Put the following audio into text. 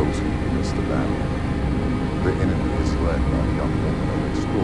those who miss the battle. The enemy is led by young men of extraordinary